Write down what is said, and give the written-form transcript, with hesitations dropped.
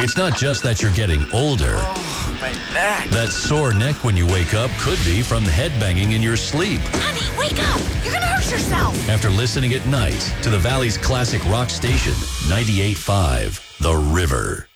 It's not just that you're getting older. Oh, my neck. That sore neck when you wake up could be from headbanging in your sleep. Honey, wake up! You're gonna hurt yourself! After listening at night to the Valley's classic rock station, 98.5, The River.